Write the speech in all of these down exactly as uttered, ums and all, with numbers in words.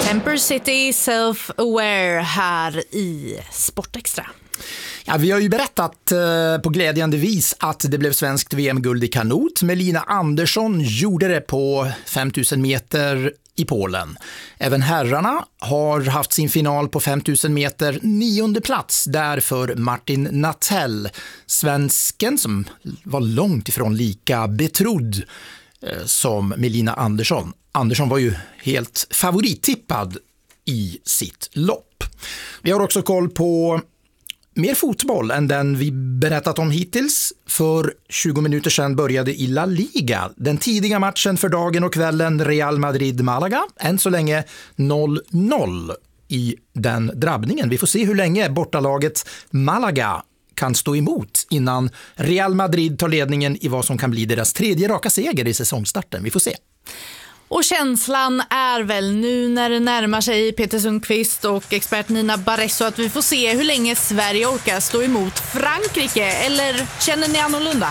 Temper City Self-Aware här i Sportextra. Ja, vi har ju berättat eh, på glädjande vis att det blev svenskt V M-guld i kanot. Melina Andersson gjorde det på fem tusen meter i Polen. Även herrarna har haft sin final på fem tusen meter, nionde plats där för Martin Nattell, svensken som var långt ifrån lika betrodd eh, som Melina Andersson. Andersson var ju helt favorittippad i sitt lopp. Vi har också koll på mer fotboll än den vi berättat om hittills. För tjugo minuter sedan började i La Liga den tidiga matchen för dagen och kvällen Real Madrid-Malaga. Än så länge noll noll i den drabbningen. Vi får se hur länge bortalaget Malaga kan stå emot innan Real Madrid tar ledningen i vad som kan bli deras tredje raka seger i säsongstarten. Vi får se. Och känslan är väl nu när det närmar sig Peter Sundqvist och expert Nina Barresso att vi får se hur länge Sverige orkar stå emot Frankrike. Eller känner ni annorlunda?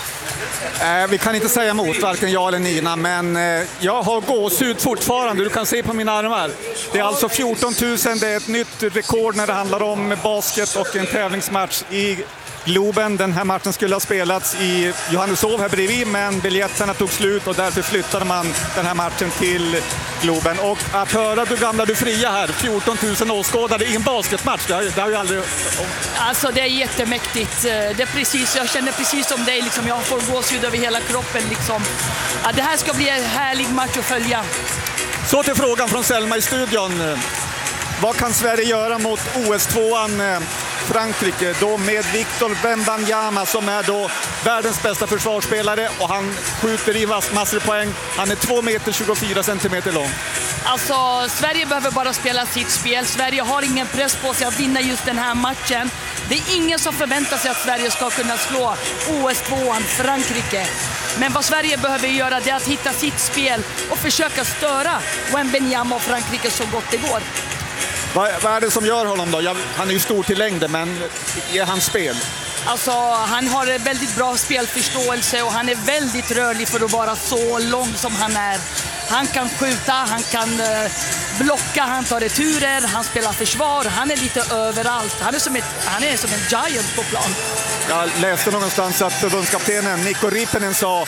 Eh, vi kan inte säga emot, varken jag eller Nina, men eh, jag har gåshud fortfarande. Du kan se på mina armar. Det är alltså fjorton tusen, det är ett nytt rekord när det handlar om basket och en tävlingsmatch i Globen. Den här matchen skulle ha spelats i Johanneshov här bredvid, men biljetterna tog slut och därför flyttade man den här matchen till Globen. Och att höra du gamla du fria här, fjorton tusen åskådare i en basketmatch, det har, det har ju aldrig... Alltså det är jättemäktigt. Det är precis, jag känner precis som dig, liksom, jag får gåshud över hela kroppen. Liksom. Ja, det här ska bli en härlig match att följa. Så till frågan från Selma i studion. Vad kan Sverige göra mot O S-tvåan Frankrike då med Victor Wembanyama som är då världens bästa försvarsspelare och han skjuter i massor av poäng. Han är två meter tjugofyra centimeter lång. Alltså Sverige behöver bara spela sitt spel. Sverige har ingen press på sig att vinna just den här matchen. Det är ingen som förväntar sig att Sverige ska kunna slå O S-tvåan Frankrike. Men vad Sverige behöver göra det är att hitta sitt spel och försöka störa Wembanyama och Frankrike så gott det går. Vad, vad är det som gör honom då? Jag, han är ju stor till längden, men är hans spel? Alltså, han har väldigt bra spelförståelse och han är väldigt rörlig för att vara så lång som han är. Han kan skjuta, han kan eh, blocka, han tar returer, han spelar försvar, han är lite överallt. Han är som, ett, han är som en giant på plan. Jag läste någonstans att förbundskaptenen Mikko Rippinen sa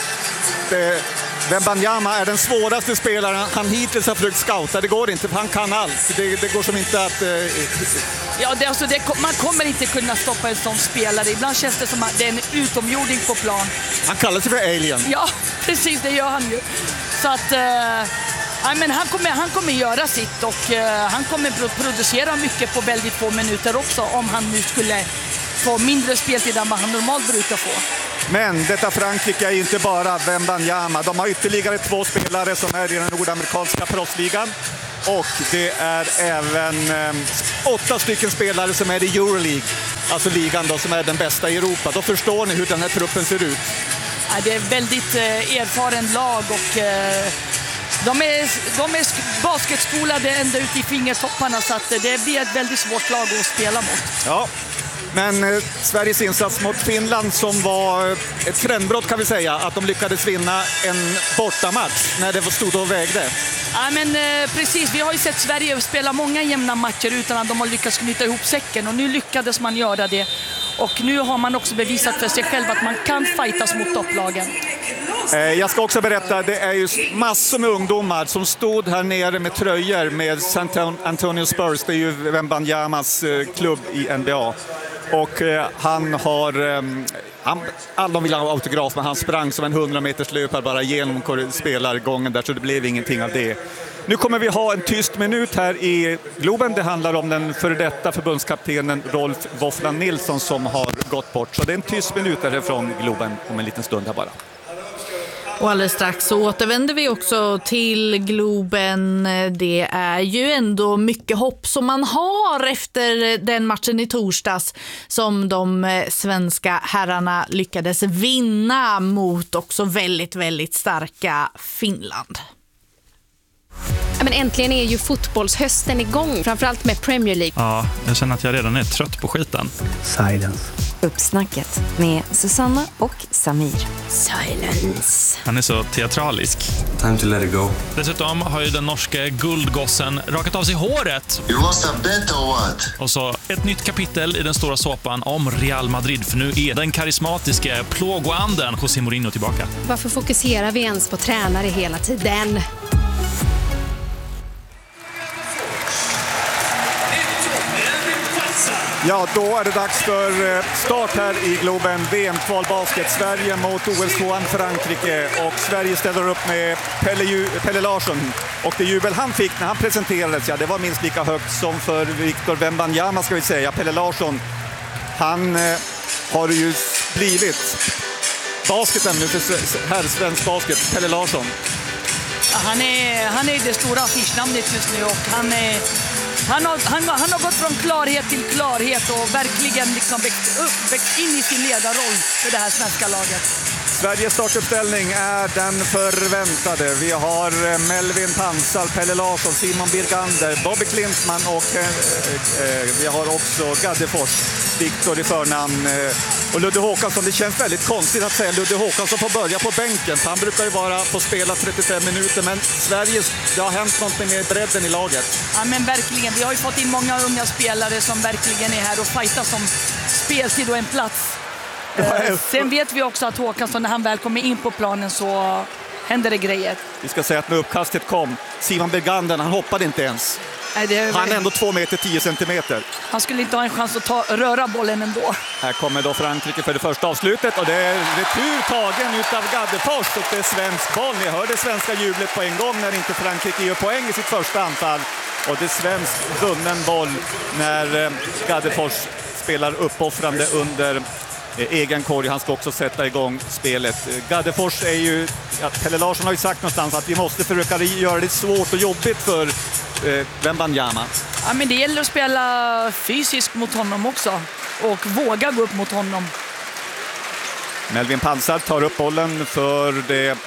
det, Wembanyama är den svåraste spelaren han hittills har försökt scouta. Det går inte, för han kan allt. Det, det går som inte att... Eh... Ja, det, alltså, det, man kommer inte kunna stoppa en sån spelare. Ibland känns det som att det är en utomjording på plan. Han kallar sig för alien. Ja, precis, det gör han ju. Så att... Eh... Ja, men han, kommer, han kommer göra sitt och uh, han kommer producera mycket på väldigt få minuter också om han nu skulle få mindre speltid än vad han normalt brukar få. Men detta Frankrike är inte bara Wembanyama. De har ytterligare två spelare som är i den nordamerikanska proffsligan. Och det är även eh, åtta stycken spelare som är i Euroleague. Alltså ligan då, som är den bästa i Europa. Då förstår ni hur den här truppen ser ut. Ja, det är väldigt eh, erfaren lag och... Eh, De är, de är basketskolade ända ut i fingertopparna så att det blir ett väldigt svårt lag att spela mot. Ja, men eh, Sveriges insats mot Finland som var ett trendbrott kan vi säga, att de lyckades vinna en bortamatch när det stod och vägde. Ja, men eh, precis, vi har ju sett Sverige spela många jämna matcher utan att de har lyckats knyta ihop säcken och nu lyckades man göra det. Och nu har man också bevisat för sig själv att man kan fightas mot topplagen. Jag ska också berätta, det är ju massor med ungdomar som stod här nere med tröjor med San Antonio Spurs. Det är ju Wembanyamas klubb i N B A. Och han har... Han, alla vill ha autograf, men han sprang som en hundra meters löpare bara genom spelargången där, så det blev ingenting av det. Nu kommer vi ha en tyst minut här i Globen. Det handlar om den före detta förbundskaptenen Rolf Våfflan Nilsson som har gått bort. Så det är en tyst minut därifrån Globen om en liten stund här bara. Och alldeles strax så återvänder vi också till Globen. Det är ju ändå mycket hopp som man har efter den matchen i torsdags som de svenska herrarna lyckades vinna mot också väldigt, väldigt starka Finland. Ja, men äntligen är ju fotbollshösten igång, framförallt med Premier League. Ja, jag känner att jag redan är trött på skiten. Silence. Uppsnacket med Susanna och Samir. Silence. Han är så teatralisk. Time to let it go. Dessutom har ju den norske guldgossen rakat av sig håret. You lost a bet or what? Och så ett nytt kapitel i den stora såpan om Real Madrid. För nu är den karismatiske plågoanden José Mourinho tillbaka. Varför fokuserar vi ens på tränare hela tiden? Ja, då är det dags för start här i Globen. V M-kvalbasket. Sverige mot O S-tvåan Frankrike. Och Sverige ställer upp med Pelle, Ju- Pelle Larsson. Och det jubel han fick när han presenterades, ja, det var minst lika högt som för Victor Wembanyama, ska vi säga. Pelle Larsson, han eh, har ju blivit basketen nu för här svensk basket. Pelle Larsson. Han är, han är det stora affischnamnet just nu och han är... Han har, han, han har gått från klarhet till klarhet och verkligen liksom växt, upp, växt in i sin ledarroll för det här svenska laget. Sveriges startuppställning är den förväntade. Vi har Melvin Pansal, Pelle Larsson, Simon Birgander, Bobby Klintman och eh, eh, vi har också Gaddefors, Viktor i förnamn eh, och Ludde Håkansson. Det känns väldigt konstigt att säga Ludde Håkansson får börja på bänken. Han brukar ju vara få spela trettiofem minuter, men Sverige, det har hänt någonting med bredden i laget. Ja, men verkligen. Vi har ju fått in många unga spelare som verkligen är här och fightas om speltid och en plats. Uh, sen vet vi också att Håkansson, när han väl kommer in på planen så händer det grejer. Vi ska säga att när uppkastet kom, Simon Bergander, han hoppade inte ens. Nej, det är... Han är ändå två meter tio centimeter. Han skulle inte ha en chans att ta, röra bollen ändå. Här kommer då Frankrike för det första avslutet och det är retur tagen utav Gaddefors och det är svensk boll. Ni hör det svenska jublet på en gång när inte Frankrike gör poäng i sitt första anfall. Och det är svensk vunnen boll när Gaddefors spelar uppoffrande under egen korg. Han ska också sätta igång spelet. Gaddefors är ju, ja, Pelle Larsson har ju sagt någonstans att vi måste försöka göra det svårt och jobbigt för eh, Wembanyama. Ja, men det gäller att spela fysiskt mot honom också och våga gå upp mot honom. Melvin Pansal tar upp bollen för det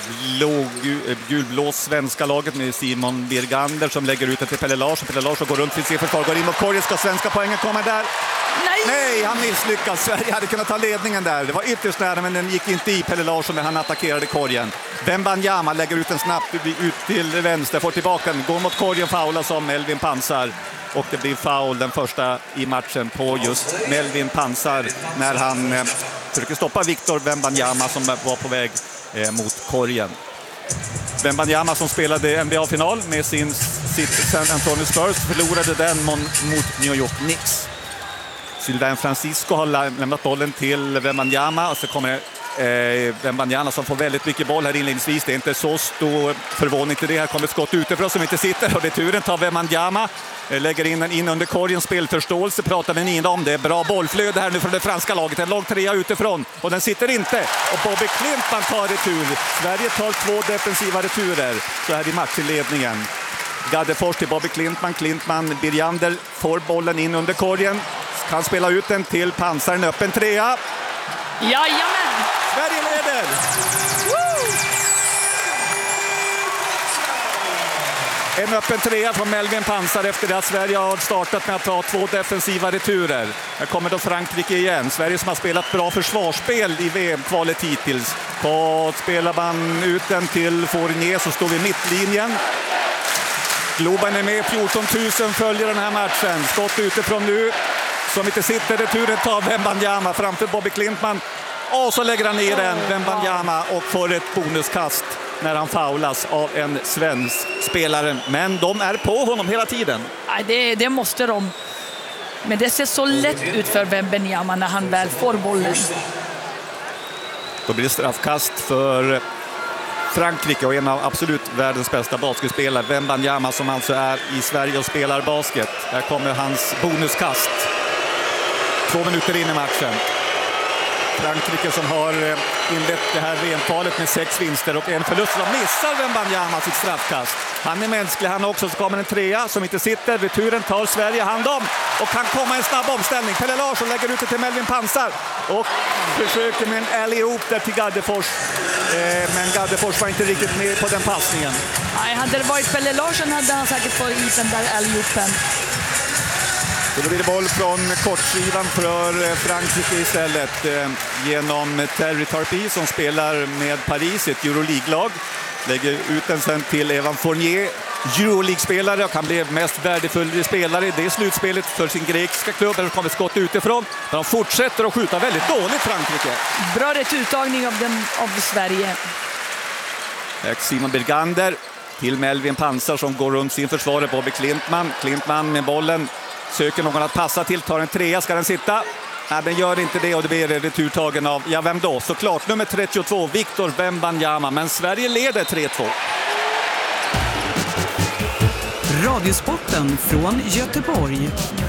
gulblå svenska laget med Simon Birgander som lägger ut det till Pelle Larsson. Pelle Larsson går runt till sin försvar, går in mot korgen. Ska svenska poängen komma där? Nej! Nej, han misslyckas. Sverige hade kunnat ta ledningen där. Det var ytterst nära, men den gick inte i Pelle Larsson när han attackerade korgen. Wembanyama lägger ut den snabbt ut till vänster, får tillbaka den, går mot korgen, faulas som Melvin Pansar. Och det blir foul, den första i matchen, på just Melvin Pansar när han eh, försöker stoppa Victor Wembanyama som var på väg eh, mot korgen. Wembanyama som spelade N B A-final med sin sitt San Antonio Spurs förlorade den mot New York Knicks. Sylvain Francisco har lämnat bollen till Wembanyama och så kommer eh, Wembanyama som får väldigt mycket boll här inledningsvis. Det är inte så stor förvåning till det. Här kommer skott utifrån som inte sitter och det turen tar Wembanyama. Lägger in den in under korgen, spelförståelse pratar med Nina om. Det är bra bollflöde här nu från det franska laget. En lång trea utifrån och den sitter inte. Och Bobby Klintman tar retur. Sverige tar två defensiva returer så här i matchinledningen. Gaddefors till Bobby Klintman. Klintman, Birgander får bollen in under korgen. Kan spela ut den till Pansar, en öppen trea. Jajamän! Sverige leder! En öppen trea från Melvin Pansar efter det att Sverige har startat med att ta två defensiva returer. Här kommer då Frankrike igen. Sverige som har spelat bra försvarsspel i V M-kvalet hittills. På spelar man ut den till Fournier så står vi i mittlinjen. Globen är med, fjorton tusen följer den här matchen. Skott utifrån nu. Som inte sitter, returen tar Wembanyama framför Bobby Klintman. Och så lägger han ner den, Wembanyama, och får ett bonuskast när han faulas av en svensk spelare. Men de är på honom hela tiden. Nej, det, det måste de. Men det ser så lätt ut för Wembanyama när han väl får bollen. Då blir det straffkast för Frankrike och en av absolut världens bästa basketspelare, Wembanyama, som alltså är i Sverige och spelar basket. Här kommer hans bonuskast. Två minuter in i matchen. Frankrike som har inlett det här V M-kvalet med sex vinster och en förlust, som missar Wembanyama sitt straffkast. Han är mänsklig han också, så kommer en trea som inte sitter. Returen tar Sverige hand om och kan komma en snabb omställning. Pelle Larsson lägger ut det till Melvin Pansar och försöker med en alley-oop där till Gaddefors. Eh, men Gaddefors var inte riktigt med på den passningen. Nej, hade det varit Pelle Larsson hade han säkert fått ut den där alley-oopen. Så då blir det boll från kortsidan för Frankrike istället genom Terry Tarpey som spelar med Paris, ett Euroleague-lag. Lägger ut den sen till Evan Fournier, Euroleague-spelare och kan bli mest värdefull spelare i det slutspelet för sin grekiska klubb. Där kommer skott utifrån, men de fortsätter att skjuta väldigt dåligt, Frankrike. Bra rätt uttagning av, dem, av Sverige. Simon Bergander till Melvin Pansar som går runt sin försvarare Bobby Klintman. Klintman med bollen söker någon att passa till, tar en trea, ska den sitta? Nej, den gör inte det och det blir returtagen av, ja vem då? Såklart nummer trettiotvå, Victor Wembanyama, men Sverige leder tre två. Radiosporten från Göteborg.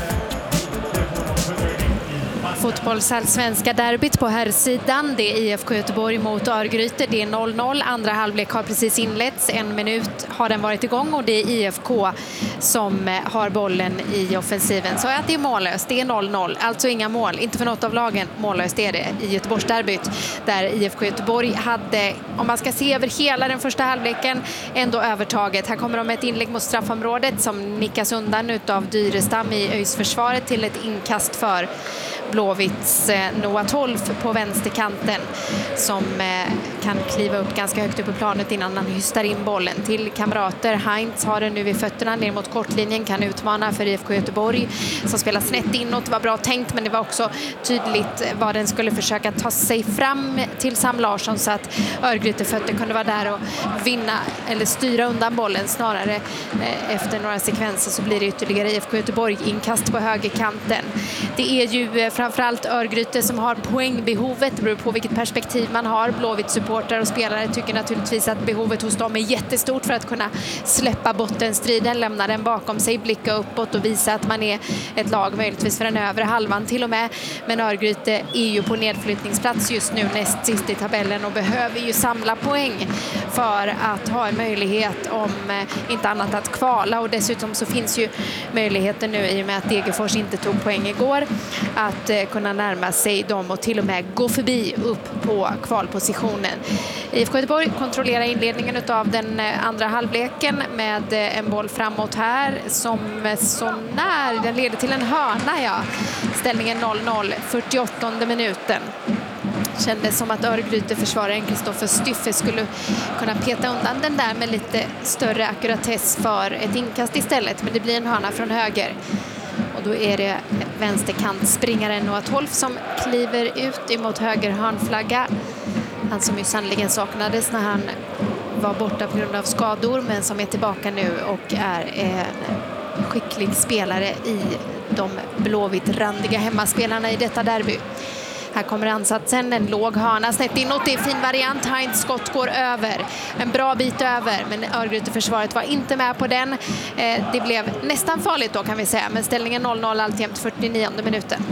Fotbollsallsvenska derbyt på herrsidan. Det är I F K Göteborg mot Örgryte. Det är noll noll. Andra halvlek har precis inletts. En minut har den varit igång och det är I F K som har bollen i offensiven. Så att det är mållöst. Det är noll noll. Alltså inga mål. Inte för något av lagen. Mållöst är det i Göteborgsderbyt. Där I F K Göteborg hade, om man ska se över hela den första halvleken, ändå övertaget. Här kommer de med ett inlägg mot straffområdet som nickas undan utav Dyrestam i Öjsförsvaret till ett inkast för Blåvitts Noah Tolf på vänsterkanten som kan kliva upp ganska högt upp på planet innan han hystar in bollen till kamrater. Heinz har den nu vid fötterna ner mot kortlinjen, kan utmana för I F K Göteborg som spelar snett inåt. Det var bra tänkt, men det var också tydligt vad den skulle försöka ta sig fram till Sam Larsson så att Örgryte fötter kunde vara där och vinna eller styra undan bollen. Snarare efter några sekvenser så blir det ytterligare I F K Göteborg inkast på högerkanten. Det är ju framförallt Örgryte som har poängbehovet. Det beror på vilket perspektiv man har. Blåvitt-supportrar och spelare tycker naturligtvis att behovet hos dem är jättestort för att kunna släppa bottenstriden, lämna den bakom sig, blicka uppåt och visa att man är ett lag möjligtvis för den övre halvan till och med. Men Örgryte är ju på nedflyttningsplats just nu, näst sist i tabellen, och behöver ju samla poäng för att ha en möjlighet, om inte annat, att kvala. Och dessutom så finns ju möjligheten nu, i och med att Degerfors inte tog poäng igår, att kunna närma sig dem och till och med gå förbi upp på kvalpositionen. I F K Göteborg kontrollerar inledningen av den andra halvleken med en boll framåt här som så när den leder till en hörna. Ja. Ställningen noll noll, fyrtioåttonde minuten. Kändes som att Örgryte försvararen Kristoffer Styffe skulle kunna peta undan den där med lite större akkuratess för ett inkast istället, men det blir en hörna från höger. Och då är det vänsterkantspringaren Noah Tolf som kliver ut emot höger hörnflagga. Han som ju sannoliken saknades när han var borta på grund av skador, men som är tillbaka nu och är en skicklig spelare i de blåvitt-randiga hemmaspelarna i detta derby. Här kommer ansatsen, en låg hörna snett inåt, det är fin variant. Heinz skott går över, en bra bit över, men Örgryte-försvaret var inte med på den. Det blev nästan farligt då, kan vi säga, men ställningen noll noll alltjämt, fyrtionionde minuten.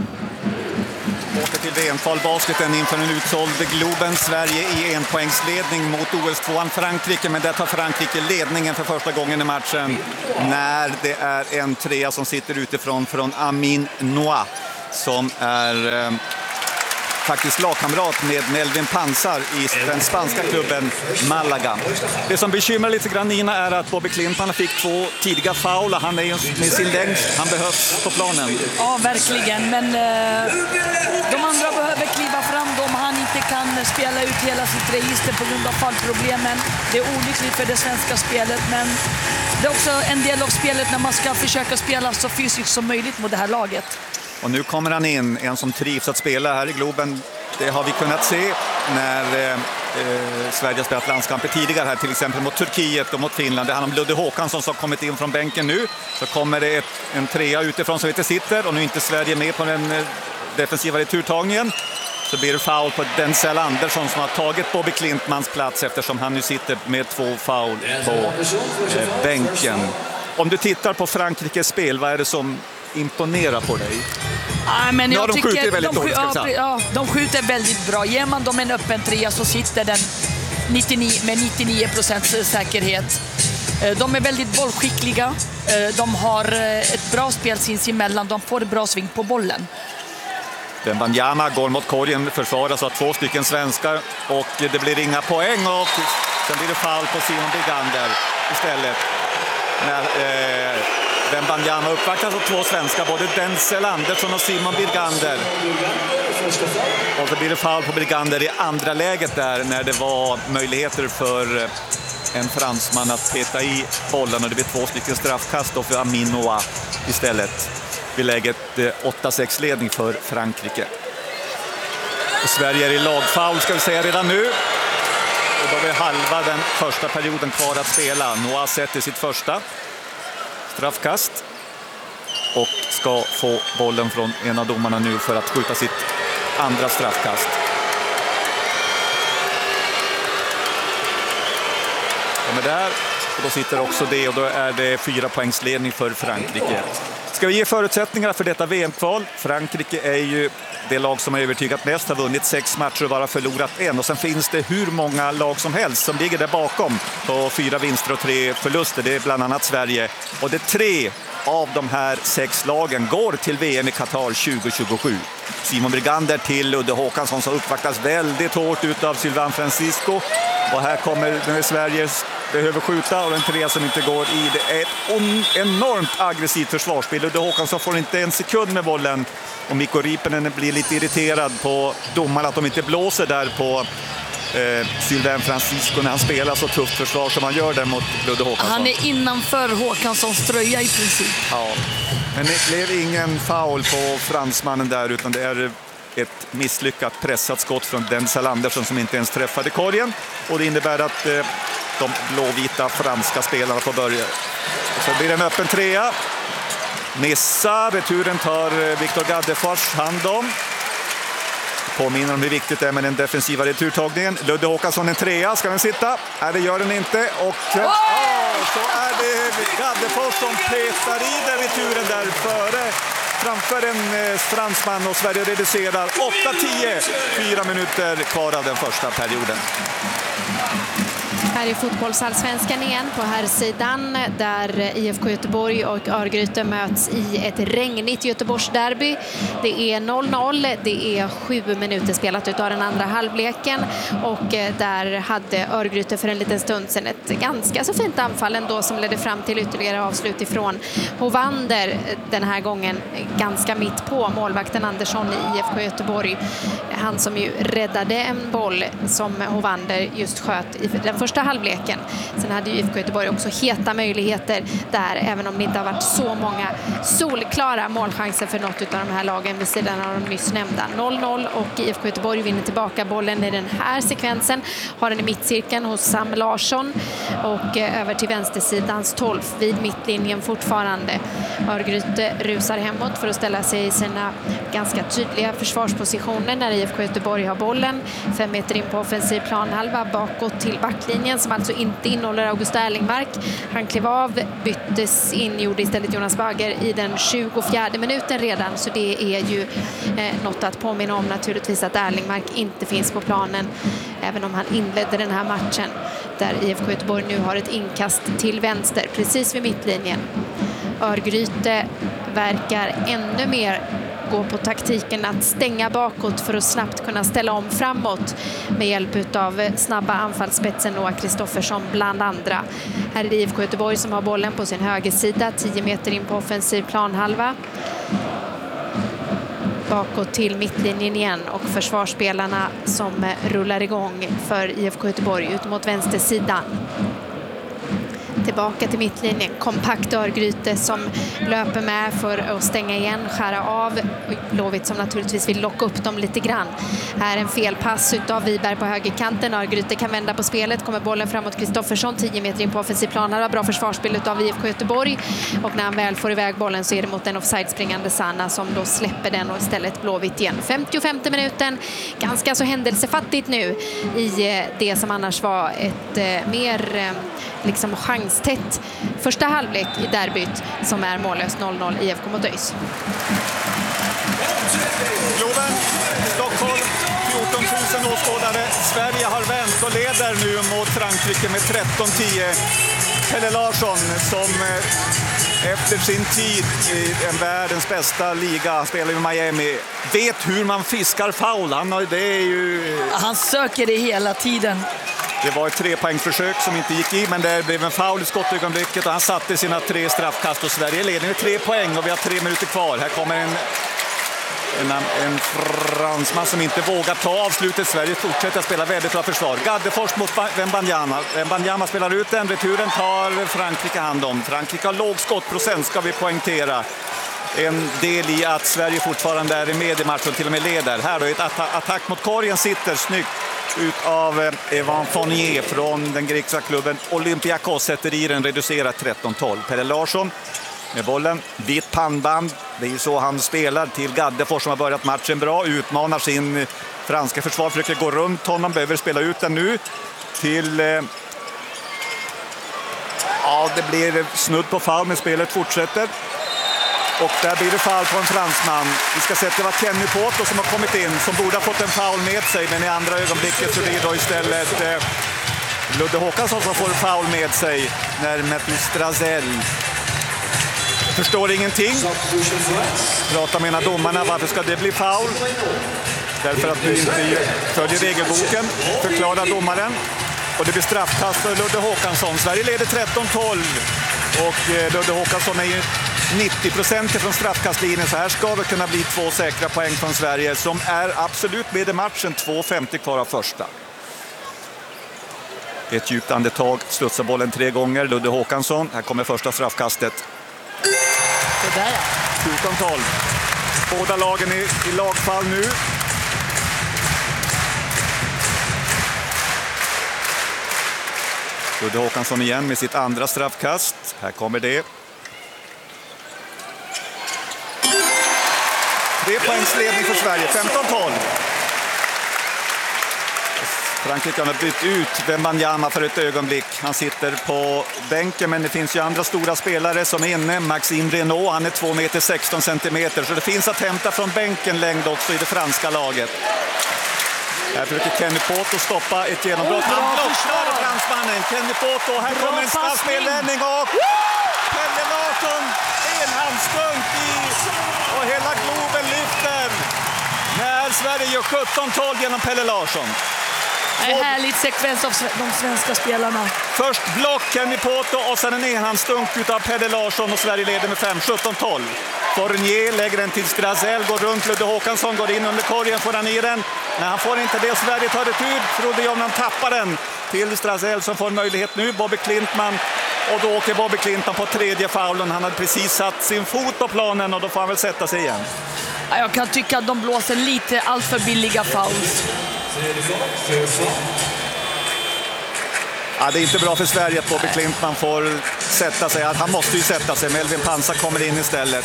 Åter till V M-kvalbasketen inför en utsåld Globen. Sverige i enpoängsledning mot O S tvåan Frankrike, men där tar Frankrike ledningen för första gången i matchen när det är en trea som sitter utifrån från Amin Noah, som är eh, faktiskt lagkamrat med Melvin Pansar i den spanska klubben Malaga. Det som bekymrar lite grann Nina är att Bobby Klintman fick två tidiga foul. Han är ju med sin längd, han behövs på planen. Ja, verkligen, men eh, de andra behöver kliva fram om han inte kan spela ut hela sitt register på grund av fallproblemen. Det är olyckligt för det svenska spelet, men det är också en del av spelet när man ska försöka spela så fysiskt som möjligt mot det här laget. Och nu kommer han in, en som trivs att spela här i Globen. Det har vi kunnat se när eh, Sverige har spelat landskamper tidigare här, till exempel mot Turkiet och mot Finland. Det handlar om Ludde Håkansson som har kommit in från bänken nu. Så kommer det ett, en trea utifrån som inte sitter, och nu är inte Sverige med på den eh, defensiva returtagningen. Så blir det foul på Denzel Andersson som har tagit Bobby Klintmans plats, eftersom han nu sitter med två foul på eh, bänken. Om du tittar på Frankrikes spel, vad är det som imponerar på dig? Ah, men jag ja, de tycker skjuter väldigt de, dåligt, ja, ja, de skjuter väldigt bra. Ger man dem en öppen trea så sitter den nittionio, med nittionio procent säkerhet. De är väldigt bollskickliga. De har ett bra spel sinsemellan. De får ett bra sving på bollen. Wembanyama går mot korgen, försvaras av två stycken svenskar, och det blir inga poäng, och sen blir det fall på Simon Bergander istället. När, eh, Wembanyama uppvaktas av två svenskar, både Denzel Andersson och Simon Birgander. Och så blir det foul på Birgander i andra läget där när det var möjligheter för en fransman att peta i bollen, och det blir två stycken straffkast då för Amin Noah istället. Vid läget åtta sex ledning för Frankrike. Och Sverige är i lagfoul ska vi säga redan nu. Och då har vi halva den första perioden kvar att spela. Noah sätter sitt första straffkast och ska få bollen från en av domarna nu för att skjuta sitt andra straffkast. Och med där, och då sitter också det, och då är det fyra poängsledning för Frankrike. Ska vi ge förutsättningar för detta V M-kval? Frankrike är ju det lag som har övertygat mest, har vunnit sex matcher och bara förlorat en. Och sen finns det hur många lag som helst som ligger där bakom på fyra vinster och tre förluster. Det är bland annat Sverige. Och det är tre av de här sex lagen går till V M i Qatar tjugo tjugosju. Simon Birgander till Ludde Håkansson som uppvaktas väldigt hårt utav Sylvain Francisco. Och här kommer när Sverige behöver skjuta och den trea som inte går i. Det är ett enormt aggressivt försvarsspel. Ludde Håkansson får inte en sekund med bollen. Och Mikko Riippinen blir lite irriterad på domarna att de inte blåser där på eh, Sylvain Francisco när han spelar så tufft försvar som han gör där mot Ludde Håkansson. Han är innanför Håkanssons tröja i princip. Ja, men det blev ingen foul på fransmannen där, utan det är ett misslyckat pressat skott från Denzel Andersson som inte ens träffade korgen. Och det innebär att eh, de blåvita franska spelarna får börja. Och så blir det en öppen trea. Nissa, returen tar Victor Gaddefors hand om. Påminner om hur viktigt det är med den defensiva returtagningen. Ludde Håkansson en trea, ska den sitta? Nej, det gör den inte. Och oh! Oh, så är det Gaddefors som petar i den returen där före. Framför en eh, fransman, och Sverige reducerar åtta tio. Fyra minuter kvar av den första perioden. Här är fotbollsallsvenskan igen på här sidan där I F K Göteborg och Örgryte möts i ett regnigt Göteborgsderby. Det är noll noll, det är sju minuter spelat utav den andra halvleken, och där hade Örgryte för en liten stund sedan ett ganska så fint anfall ändå som ledde fram till ytterligare avslut ifrån Hovander, den här gången ganska mitt på målvakten Andersson i I F K Göteborg. Han som ju räddade en boll som Hovander just sköt i den första halvleken. Sen hade ju I F K Göteborg också heta möjligheter där, även om det inte har varit så många solklara målchanser för något av de här lagen vid sidan av de nyss nämnda. noll noll, och I F K Göteborg vinner tillbaka bollen i den här sekvensen. Har den i mittcirkeln hos Sam Larsson och över till vänstersidans tolv vid mittlinjen fortfarande. Örgryte rusar hemåt för att ställa sig i sina ganska tydliga försvarspositioner när I F K Göteborg har bollen. Fem meter in på offensiv planhalva bakåt till backlinjen som alltså inte innehåller August Erlingmark. Han klev av, byttes in, gjorde istället Jonas Bagger i den tjugofjärde minuten redan, så det är ju eh, något att påminna om naturligtvis att Erlingmark inte finns på planen, även om han inledde den här matchen där I F K Göteborg nu har ett inkast till vänster precis vid mittlinjen. Örgryte verkar ännu mer gå på taktiken att stänga bakåt för att snabbt kunna ställa om framåt med hjälp av snabba anfallsspetsen Noah Kristoffersson bland andra. Här är det I F K Göteborg som har bollen på sin högersida, tio meter in på offensiv planhalva. Bakåt till mittlinjen igen, och försvarsspelarna som rullar igång för I F K Göteborg ut mot vänstersidan. Tillbaka till mittlinjen, kompakt Örgryte som löper med för att stänga igen, skära av. Blåvitt som naturligtvis vill locka upp dem lite grann. Här en felpass utav Wiberg på högerkanten. Örgryte kan vända på spelet, kommer bollen framåt Kristoffersson, tio meter in på offensiv plan. Här var bra försvarsspel utav I F K Göteborg, och när han väl får iväg bollen så är det mot en offside-springande Sanna som då släpper den, och istället Blåvitt igen. femtiofemte minuten, ganska så händelsefattigt nu i det som annars var ett eh, mer eh, liksom chanstätt första halvlek i derbyt som är mållöst noll noll I F K mot ÖIS. Globen, Stockholm, fjorton tusen åskådare. Sverige har vänt och leder nu mot Frankrike med tretton tio. Pelle Larsson som efter sin tid i en världens bästa liga, spelar i Miami, vet hur man fiskar foul. Han, har, det är ju... Han söker det hela tiden. Det var ett trepoängsförsök som inte gick i, men det blev en foul i skottögonblicket och han satte sina tre straffkast och Sverige leder med tre poäng och vi har tre minuter kvar. Här kommer en, en, en fransman som inte vågar ta avslutet. Sverige fortsätter att spela väldigt bra försvar. Gaddefors mot Wembanyama. Wembanyama spelar ut den, returen tar Frankrike hand om. Frankrike har låg skottprocent, ska vi poängtera. En del i att Sverige fortfarande är med i matchen, till och med leder. Här då ett atta- attack mot korgen sitter snyggt ut av Evan Fournier från den grekiska klubben Olympiakos, sätter i den, reducerat tretton tolv. Pelle Larsson med bollen, vitt pannband, det är så han spelar till Gaddefors som har börjat matchen bra, utmanar sin franska försvar, försöker gå runt honom, behöver spela ut den nu till eh... ja, det blir snudd på foul, men spelet fortsätter. Och där blir det foul på en fransman. Vi ska se att det var Kenny Poto som har kommit in, som borde ha fått en foul med sig, men i andra ögonblicket så blir det då istället eh, Ludde Håkansson som får en foul med sig när Matthew Strazel förstår ingenting. Pratar med ena domarna, varför ska det bli foul? Därför att du inte följer regelboken, förklarar domaren. Och det blir straffkast för Ludde Håkansson. Sverige leder tretton tolv och eh, Ludde Håkansson är ju nittio procent från straffkastlinjen, så här ska det kunna bli två säkra poäng från Sverige som är absolut med i matchen. två femtio kvar av första. Ett djupt andetag, studsar bollen tre gånger. Ludde Håkansson, här kommer första straffkastet. Det där ja. fjorton tolv. Båda lagen i, i lagfall nu. Ludde Håkansson igen med sitt andra straffkast. Här kommer det. Tre poängs ledning för Sverige, femton tolv. Frankrike har bytt ut Wembanyama för ett ögonblick. Han sitter på bänken, men det finns ju andra stora spelare som är inne. Maxime Renaud, han är två meter sexton centimeter, så det finns att hämta från bänken längd också i det franska laget. Här försöker Kenny Poto stoppa ett genombrott. Han blockar fransmannen, Kenny Poto. Här kommer en straffspelvändning och Pelle Larsson, enhandsdunk i, och hela Globen lyfter när Sverige gör sjutton tolv genom Pelle Larsson. En härlig sekvens av de svenska spelarna. Först block Kenny Poto och sen en enhandsdunk av Pelle Larsson och Sverige leder med fem sjutton tolv. Fournier lägger den till Strazel, går runt, Ludde Håkansson går in under korgen, får han i den. Men han får inte det, Sverige tar det ut. Frode John tappar den till Strazel som får en möjlighet nu. Bobby Klintman, och då åker Bobby Klintman på tredje faulen. Han hade precis satt sin fot på planen och då får han väl sätta sig igen. Jag kan tycka att de blåser lite allt för billiga fouls. Ja, det är inte bra för Sverige att Bobby Klintman får sätta sig. Han måste ju sätta sig. Melvin Pansar kommer in istället.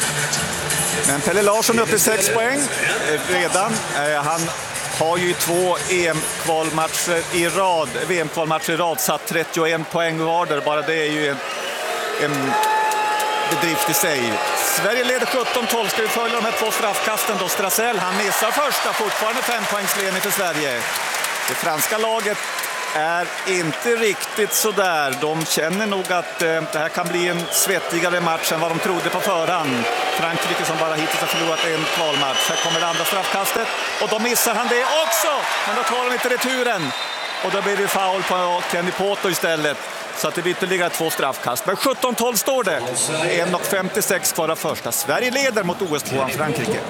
Men Pelle Larsson upp i sex poäng redan. Han har ju två E M-kvalmatcher i rad, V M-kvalmatcher i rad, satt trettioen poäng var. Bara det är ju en, en bedrift i sig. Sverige leder sjutton tolv. Ska vi följa de här två straffkasten då? Strazel, han missar första, fortfarande fem poängsledning för Sverige. Det franska laget är inte riktigt så där. De känner nog att eh, det här kan bli en svettigare match än vad de trodde på förhand. Frankrike som bara hittills har förlorat en kvalmatch. Här kommer det andra straffkastet och då missar han det också. Men då tar de inte returen. Och då blir det foul på Kenny Poto istället. Så att det blir ytterligare två straffkast. Men sjutton tolv står det. en femtiosex kvar av första. Sverige leder mot O S-tvåan Frankrike.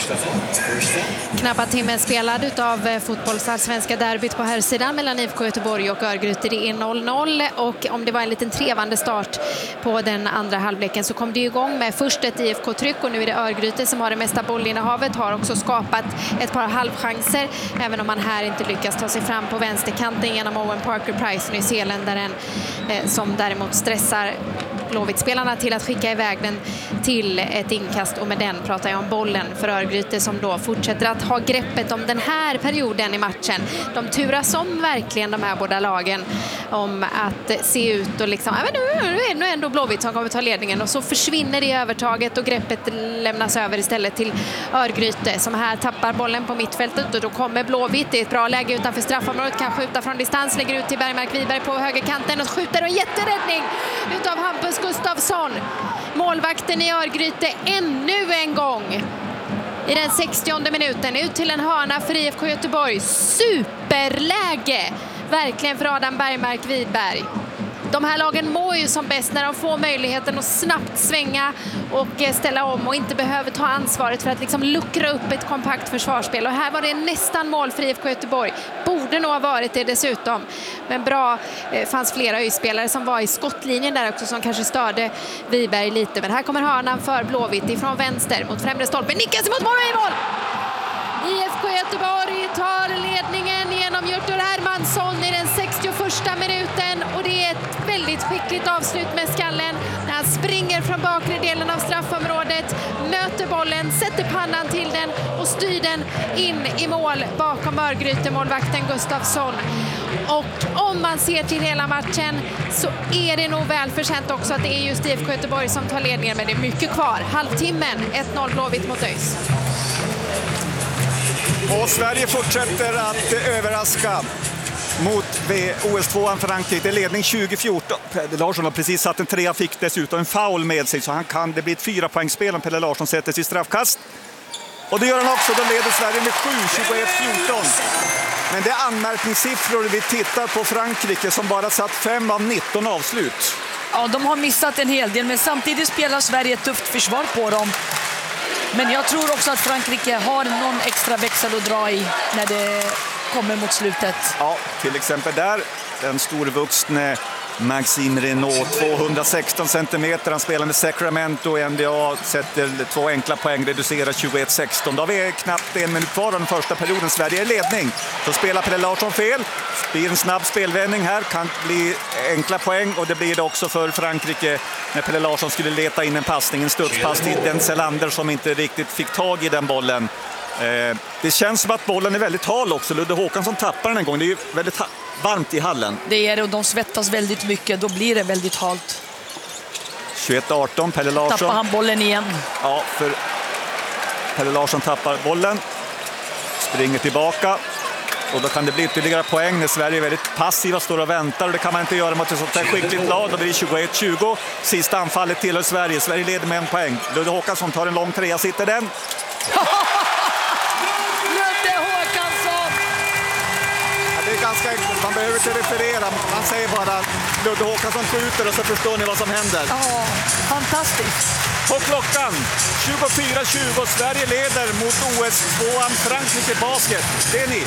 Knappt timmen spelad av fotbollsallsvenska derbyt på här sidan mellan I F K Göteborg och Örgryte. Det är noll noll och om det var en liten trevande start på den andra halvleken så kom det igång med först ett I F K-tryck och nu är det Örgryte som har det mesta bollinnehavet, har också skapat ett par halvchanser även om man här inte lyckas ta sig fram på vänsterkanten genom Owen Parker-Price, nyzeeländaren, som däremot stressar Blåvitt-spelarna till att skicka iväg den till ett inkast och med den pratar jag om bollen för Örgryte som då fortsätter att ha greppet om den här perioden i matchen. De turas om verkligen de här båda lagen om att se ut och liksom, ja, men nu är det ändå Blåvitt som kommer ta ledningen och så försvinner det övertaget och greppet lämnas över istället till Örgryte som här tappar bollen på mittfältet och då kommer Blåvitt, det är ett bra läge utanför straffområdet, kan skjuta från distans, lägger ut till Bergmark Wiberg på högerkanten och skjuter och jätteräddning utav Hampus Gustafsson. Målvakten i Örgryte ännu en gång i den sextionde minuten ut till en hörna för I F K Göteborg. Superläge verkligen för Adam Bergmark Widberg. De här lagen mår ju som bäst när de får möjligheten att snabbt svänga och ställa om och inte behöver ta ansvaret för att liksom luckra upp ett kompakt försvarsspel. Och här var det nästan mål för I F K Göteborg. Borde nog ha varit det dessutom. Men bra, eh, fanns flera yspelare som var i skottlinjen där också som kanske störde Widberg lite. Men här kommer hörnan för Blåvitt ifrån vänster mot främre stolpen. Nickas mot mål och i mål! I F K Göteborg tar ledningen genom Hjörtur Hermansson i den sextioförsta minuten och det är ett väldigt skickligt avslut med skallen när han springer från bakre delen av straffområdet, möter bollen, sätter pannan till den och styr den in i mål bakom Örgryte-målvakten Gustafsson. Och om man ser till hela matchen så är det nog väl förtjänt också att det är just I F K Göteborg som tar ledningen, men det är mycket kvar. Halvtimmen, ett noll Blåvitt mot ÖIS. Och Sverige fortsätter att överraska mot O S tvåan Frankrike. Det är ledning tjugo fjorton. Pelle Larsson har precis satt en trea, fick dessutom en foul med sig så han kan, det blir ett fyra poängspel om Pelle Larsson sätter sig i straffkast. Och det gör han också, då leder Sverige med sju tjugoett fjorton. Men det är anmärkningssiffror vi tittar på Frankrike som bara satt fem av nitton avslut. Ja, de har missat en hel del, men samtidigt spelar Sverige ett tufft försvar på dem. Men jag tror också att Frankrike har någon extra växel att dra i när det kommer mot slutet. Ja, till exempel där, den storvuxne Maxime Renault, tvåhundrasexton centimeter. Han spelar med Sacramento och N B A, sätter två enkla poäng, reducerar tjugoett sexton. Då har vi knappt en minut kvar av den första perioden. Sverige är i ledning. Så spelar Pelle Larsson fel. Det blir en snabb spelvändning här, kan bli enkla poäng och det blir det också för Frankrike när Pelle Larsson skulle leta in en passning, en studspass till Denzel Ander som inte riktigt fick tag i den bollen. Eh, det känns som att bollen är väldigt hal också. Ludde Håkansson tappar den en gång. Det är ju väldigt varmt i hallen. Det är det och de svettas väldigt mycket. Då blir det väldigt halt. tjugoett arton, Pelle Larsson. Tappar han bollen igen. Ja, för Pelle Larsson tappar bollen. Springer tillbaka. Och då kan det bli ytterligare poäng när Sverige är väldigt passiva, står och väntar. Och det kan man inte göra mot ett sånt här skickligt lag. Då blir det tjugoett tjugo. Sista anfallet tillhör Sverige. Sverige leder med en poäng. Ludde Håkansson tar en lång trea, sitter den. Ludde Håkansson! Ja, det är ganska enkelt, man behöver inte referera. Man säger bara Ludde Håkansson skjuter och så förstår ni vad som händer. Ja, fantastiskt. På klockan tjugofyra tjugo, Sverige leder mot O S tvåan Frankrike basket. Det är ni.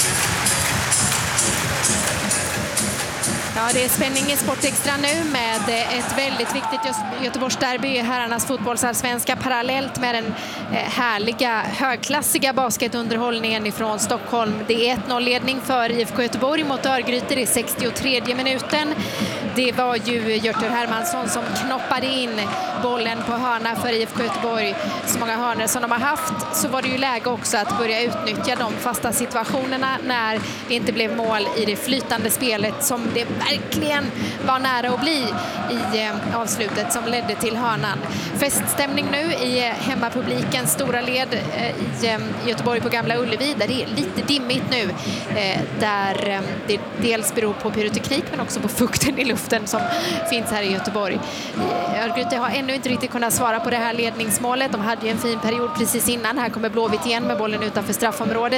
Ja, det är spänning i Sportextra nu med ett väldigt viktigt Göteborgsderby i herrarnas fotbollsallsvenska parallellt med den härliga, högklassiga basketunderhållningen ifrån Stockholm. Det är ett noll-ledning för I F K Göteborg mot Örgryte i sextiotredje minuten. Det var ju Hjörtur Hermansson som knoppade in bollen på hörna för I F K Göteborg. Så många hörnor som de har haft, så var det ju läge också att börja utnyttja de fasta situationerna när det inte blev mål i det flytande spelet som det verkligen var nära att bli i eh, avslutet som ledde till hörnan. Feststämning nu i eh, hemmapublikens stora led eh, i eh, Göteborg på Gamla Ullevi där det är lite dimmigt nu. Eh, där eh, det dels beror på pyroteknik men också på fukten i luften som finns här i Göteborg. Eh, Örgryte har ännu inte riktigt kunnat svara på det här ledningsmålet. De hade ju en fin period precis innan. Här kommer Blåvitt igen med bollen utanför straffområdet.